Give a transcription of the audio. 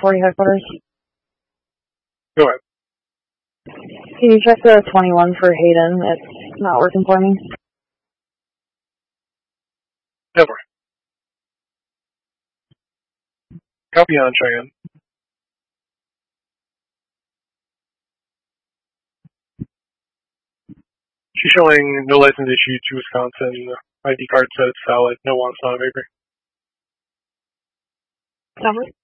40 headquarters. Go ahead. Can you check the 21 for Hayden? It's not working for me. Never. Copy on, Cheyenne. She's showing no license issued to Wisconsin. ID card said it's valid. No wants, not a vapor. Cover.